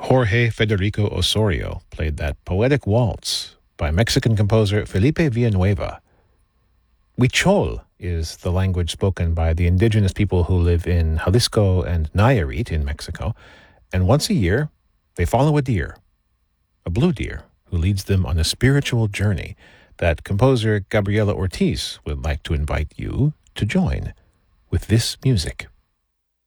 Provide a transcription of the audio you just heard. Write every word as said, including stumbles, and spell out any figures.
Jorge Federico Osorio played that poetic waltz by Mexican composer Felipe Villanueva. Huichol is the language spoken by the indigenous people who live in Jalisco and Nayarit in Mexico, and once a year they follow a deer, a blue deer, who leads them on a spiritual journey that composer Gabriela Ortiz would like to invite you to join with this music.